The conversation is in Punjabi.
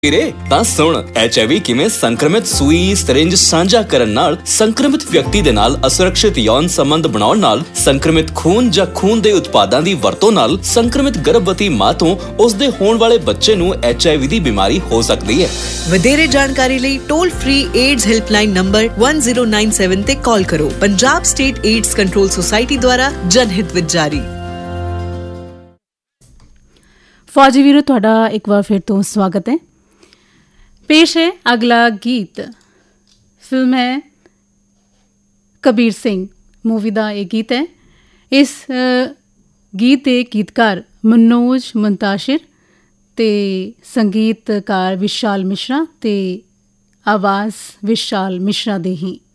ਵੀਰੇ ਤਾਂ ਸੁਣ HIV ਕਿਵੇਂ ਸੰਕਰਮਿਤ ਸੂਈ ਸਿਰਿੰਜ ਸਾਂਝਾ ਕਰਨ ਨਾਲ ਸੰਕਰਮਿਤ ਵਿਅਕਤੀ ਦੇ ਨਾਲ ਅਸੁਰੱਖਿਅਤ ਯੌਨ ਸੰਬੰਧ ਬਣਾਉਣ ਨਾਲ ਸੰਕਰਮਿਤ ਖੂਨ ਜਾਂ ਖੂਨ ਦੇ ਉਤਪਾਦਾਂ ਦੀ ਵਰਤੋਂ ਨਾਲ ਸੰਕਰਮਿਤ ਗਰਭਵਤੀ ਮਾਂ ਤੋਂ ਉਸ ਦੇ ਹੋਣ ਵਾਲੇ ਬੱਚੇ ਨੂੰ HIV ਦੀ ਬਿਮਾਰੀ ਹੋ ਸਕਦੀ ਹੈ। ਵਧੇਰੇ ਜਾਣਕਾਰੀ ਲਈ toll free AIDS helpline number 1097 ਤੇ ਕਾਲ ਕਰੋ। Punjab state AIDS control society ਦੁਆਰਾ ਜਨਹਿਤ ਵਿੱਚ ਜਾਰੀ। फौजी वीरो तुहाडा एक बार फिर तो स्वागत है। पेश है अगला गीत। फिल्म है कबीर सिंह, मूवी का एक गीत है। इस गीत के गीतकार मनोज मुंताशिर ते संगीतकार विशाल मिश्रा ते आवाज़ विशाल मिश्रा दे ही।